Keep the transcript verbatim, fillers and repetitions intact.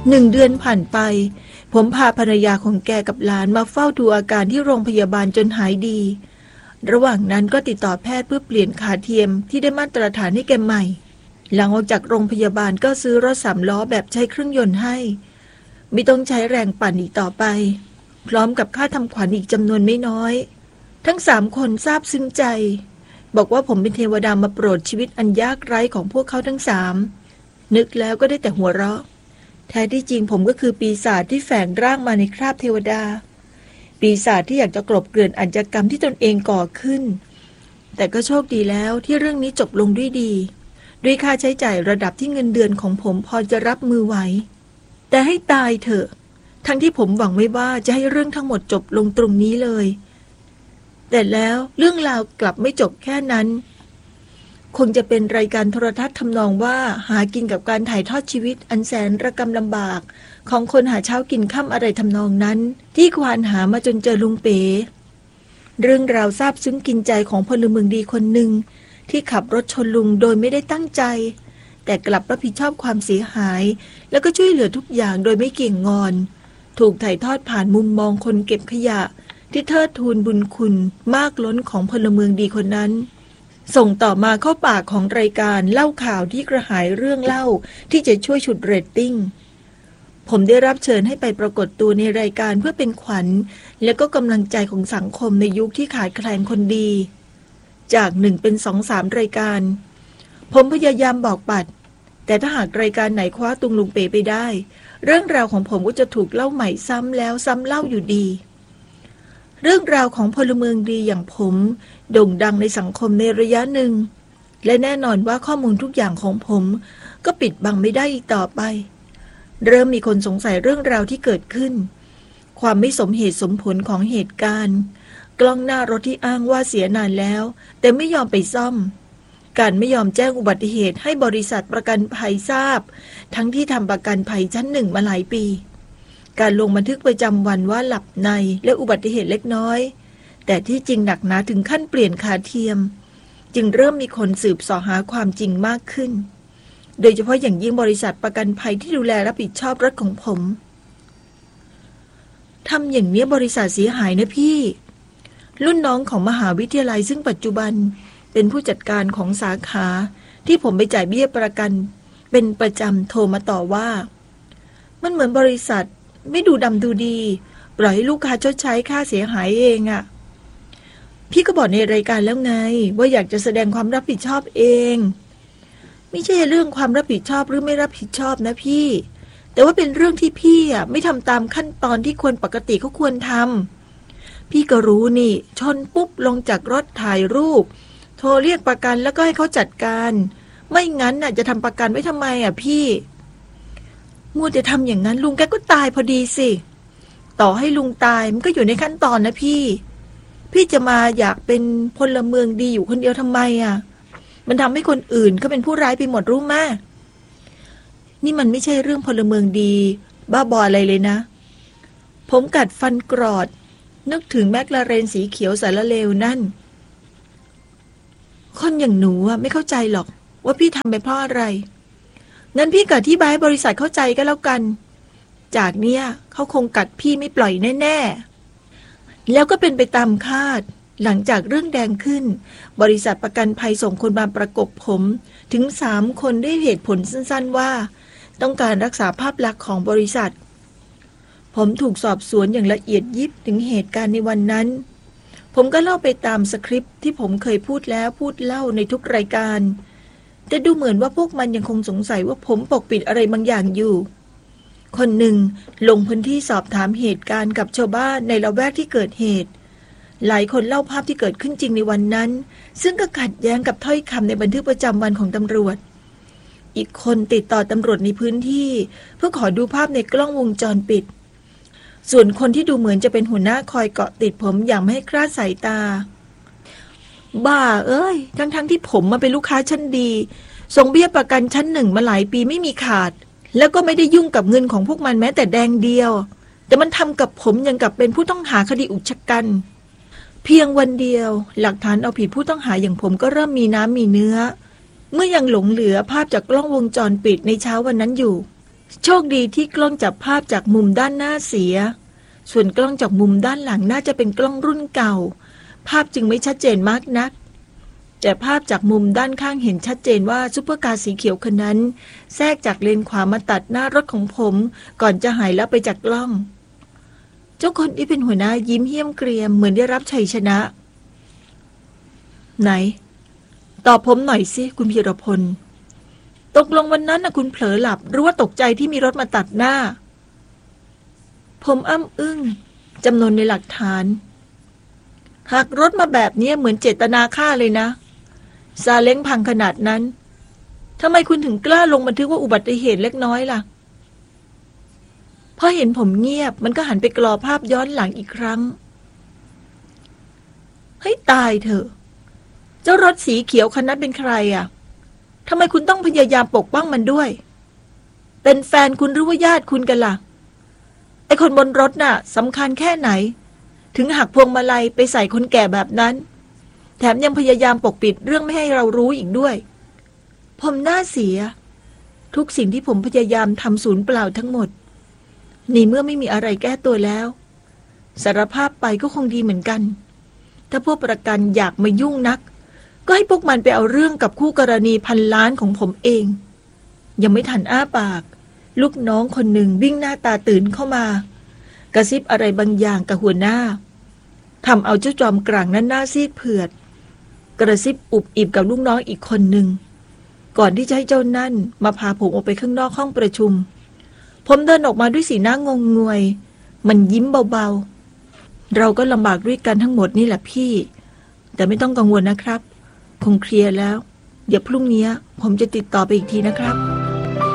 หนึ่งเดือนผ่านไปผมพาภรรยาของแกกับหลานมาเฝ้าดูอาการที่โรงพยาบาลจนหายดีระหว่างนั้นก็ติดต่อแพทย์เพื่อเปลี่ยนขาเทียมที่ได้มาตรฐานให้แกใหม่หลังออกจากโรงพยาบาลก็ซื้อรถสามล้อแบบใช้เครื่องยนต์ให้ไม่ต้องใช้แรงปั่นอีกต่อไปพร้อมกับค่าทำขวัญอีกจำนวนไม่น้อยทั้งสามคนซาบซึ้งใจบอกว่าผมเป็นเทวดามาโปรดชีวิตอันยากไร้ของพวกเขาทั้งสามนึกแล้วก็ได้แต่หัวเราะแท้ที่จริงผมก็คือปีศาจที่แฝงร่างมาในคราบเทวดาปีศาจที่อยากจะกลบเกลื่อนอาชญากรรมที่ตนเองก่อขึ้นแต่ก็โชคดีแล้วที่เรื่องนี้จบลงด้วยดีด้วยค่าใช้จ่ายระดับที่เงินเดือนของผมพอจะรับมือไหวแต่ให้ตายเถอะทั้งที่ผมหวังไว้ว่าจะให้เรื่องทั้งหมดจบลงตรงนี้เลยแต่แล้วเรื่องราวกลับไม่จบแค่นั้นคงจะเป็นรายการโทรทัศน์ทำนองว่าหากินกับการถ่ายทอดชีวิตอันแสนระกำลำบากของคนหาเช้ากินค่ำอะไรทำนองนั้นที่ควานหามาจนเจอลุงเป๋เรื่องราวซาบซึ้งกินใจของพลเมืองดีคนหนึ่งที่ขับรถชนลุงโดยไม่ได้ตั้งใจแต่กลับรับผิดชอบความเสียหายแล้วก็ช่วยเหลือทุกอย่างโดยไม่เกี่ยงงอนถูกถ่ายทอดผ่านมุมมองคนเก็บขยะที่เทิดทูนบุญคุณมากล้นของพลเมืองดีคนนั้นส่งต่อมาเข้าปากของรายการเล่าข่าวที่กระหายเรื่องเล่าที่จะช่วยฉุดเรตติ้งผมได้รับเชิญให้ไปปรากฏตัวในรายการเพื่อเป็นขวัญและก็กำลังใจของสังคมในยุคที่ขาดแคลนคนดีจากหนึ่งเป็นสองสามรายการผมพยายามบอกปัดแต่ถ้าหากรายการไหนคว้าตุงลุงเป๋ไปได้เรื่องราวของผมก็จะถูกเล่าใหม่ซ้ำแล้วซ้ำเล่าอยู่ดีเรื่องราวของพลเมืองดีอย่างผมโด่งดังในสังคมในระยะหนึ่งและแน่นอนว่าข้อมูลทุกอย่างของผมก็ปิดบังไม่ได้อีกต่อไปเริ่มมีคนสงสัยเรื่องราวที่เกิดขึ้นความไม่สมเหตุสมผลของเหตุการณ์กล้องหน้ารถที่อ้างว่าเสียนานแล้วแต่ไม่ยอมไปซ่อมการไม่ยอมแจ้งอุบัติเหตุให้บริษัทประกันภัยทราบทั้งที่ทำประกันภัยชั้นหนึ่งมาหลายปีการลงบันทึกประจำวันว่าหลับในและอุบัติเหตุเล็กน้อยแต่ที่จริงหนักหนาถึงขั้นเปลี่ยนขาเทียมจึงเริ่มมีคนสืบเสาะหาความจริงมากขึ้นโดยเฉพาะอย่างยิ่งบริษัทประกันภัยที่ดูแลรับผิดชอบรถของผมทำอย่างนี้บริษัทเสียหายนะพี่รุ่นน้องของมหาวิทยาลัยซึ่งปัจจุบันเป็นผู้จัดการของสาขาที่ผมไปจ่ายเบี้ยประกันเป็นประจำโทรมาต่อว่ามันเหมือนบริษัทไม่ดูดำดูดีปล่อยให้ลูกค้าชดใช้ค่าเสียหายเองอะพี่ก็บอกในรายการแล้วไงว่าอยากจะแสดงความรับผิดชอบเองไม่ใช่เรื่องความรับผิดชอบหรือไม่รับผิดชอบนะพี่แต่ว่าเป็นเรื่องที่พี่อะไม่ทำตามขั้นตอนที่คนปกติเขาควรทำพี่ก็รู้นี่ชนปุ๊บลงจากรถถ่ายรูปโทรเรียกประกันแล้วก็ให้เขาจัดการไม่งั้นน่ะจะทำประกันไว้ทำไมอ่ะพี่มัวแต่ทำอย่างนั้นลุงแกก็ตายพอดีสิต่อให้ลุงตายมันก็อยู่ในขั้นตอนนะพี่พี่จะมาอยากเป็นพลเมืองดีอยู่คนเดียวทำไมอ่ะมันทำให้คนอื่นเขาเป็นผู้ร้ายไปหมดรู้ไหมนี่มันไม่ใช่เรื่องพลเมืองดีบ้าบออะไรเลยนะผมกัดฟันกรอดนึกถึงแมคลาเรนสีเขียวสารเลวนั่นคนอย่างหนูอะไม่เข้าใจหรอกว่าพี่ทำไปเพราะอะไรงั้นพี่ก็อธิบายให้บริษัทเข้าใจก็แล้วกันจากเนี้ยเขาคงกัดพี่ไม่ปล่อยแน่ๆแล้วก็เป็นไปตามคาดหลังจากเรื่องแดงขึ้นบริษัทประกันภัยส่งคนมาประกบผมถึงสามคนด้วยเหตุผลสั้นๆว่าต้องการรักษาภาพลักษณ์ของบริษัทผมถูกสอบสวนอย่างละเอียดยิบถึงเหตุการณ์ในวันนั้นผมก็เล่าไปตามสคริปต์ที่ผมเคยพูดแล้วพูดเล่าในทุกรายการแต่ดูเหมือนว่าพวกมันยังคงสงสัยว่าผมปกปิดอะไรบางอย่างอยู่คนหนึ่งลงพื้นที่สอบถามเหตุการณ์กับชาวบ้านในละแวกที่เกิดเหตุหลายคนเล่าภาพที่เกิดขึ้นจริงในวันนั้นซึ่งก็ขัดแย้งกับถ้อยคำในบันทึกประจำวันของตำรวจอีกคนติดต่อตำรวจในพื้นที่เพื่อขอดูภาพในกล้องวงจรปิดส่วนคนที่ดูเหมือนจะเป็นหัวหน้าคอยเกาะติดผมอย่างไม่ให้คลาดสายตาบ้าเอ้ยทั้งๆ ท, ที่ผมมาเป็นลูกค้าชั้นดีส่งเบี้ยประกันชั้นหนึ่งมาหลายปีไม่มีขาดแล้วก็ไม่ได้ยุ่งกับเงินของพวกมันแม้แต่แดงเดียวแต่มันทำกับผมอย่างกับเป็นผู้ต้องหาคดีอุกชะกันเพียงวันเดียวหลักฐานเอาผิดผู้ต้องหาอย่างผมก็เริ่มมีน้ำมีเนื้อเมื่อยังหลงเหลือภาพจากกล้องวงจรปิดในเช้าวันนั้นอยู่โชคดีที่กล้องจับภาพจากมุมด้านหน้าเสียส่วนกล้องจากมุมด้านหลังน่าจะเป็นกล้องรุ่นเก่าภาพจึงไม่ชัดเจนมากนักแต่ภาพจากมุมด้านข้างเห็นชัดเจนว่าซุปเปอร์คาร์สีเขียวคันนั้นแทรกจากเลนขวามาตัดหน้ารถของผมก่อนจะหายแล้วไปจากกล้องเจ้าคนที่เป็นหัวหน้ายิ้มเหี้ยมเกรียมเหมือนได้รับชัยชนะไหนตอบผมหน่อยสิคุณพีรพลตกลงวันนั้นนะคุณเผลอหลับหรือว่าตกใจที่มีรถมาตัดหน้าผมอ้ำอึ้งจำนวนในหลักฐานหากรถมาแบบนี้เหมือนเจตนาฆ่าเลยนะซาเล้งพังขนาดนั้นทำไมคุณถึงกล้าลงบันทึกว่าอุบัติเหตุเล็กน้อยล่ะพอเห็นผมเงียบมันก็หันไปกรอภาพย้อนหลังอีกครั้งให้ตายเถอะเจ้ารถสีเขียวคันนั้นเป็นใครอ่ะทำไมคุณต้องพยายามปกป้องมันด้วยเป็นแฟนคุณหรือว่าญาติคุณกันล่ะไอ้คนบนรถน่ะสำคัญแค่ไหนถึงหักพวงมาลัยไปใส่คนแก่แบบนั้นแถมยังพยายามปกปิดเรื่องไม่ให้เรารู้อีกด้วยผมน่าเสียทุกสิ่งที่ผมพยายามทำสูญเปล่าทั้งหมดนี่เมื่อไม่มีอะไรแก้ตัวแล้วสารภาพไปก็คงดีเหมือนกันถ้าพวกประกันอยากมายุ่งนักก็ให้พวกมันไปเอาเรื่องกับคู่กรณีพันล้านของผมเองยังไม่ทันอ้าปากลูกน้องคนหนึ่งวิ่งหน้าตาตื่นเข้ามากระซิบอะไรบางอย่างกับหัวหน้าทำเอาเจ้าจอมกลางนั้นหน้าซีดเผือดกระซิบอุบอิบกับลูกน้องอีกคนหนึ่งก่อนที่จะให้เจ้านั่นมาพาผมออกไปข้างนอกห้องประชุมผมเดินออกมาด้วยสีหน้างงงวยมันยิ้มเบาๆเราก็ลำบากด้วยกันทั้งหมดนี่แหละพี่แต่ไม่ต้องกังวลนะครับคงเคลียร์แล้วเดี๋ยวพรุ่งนี้ผมจะติดต่อไปอีกทีนะครับ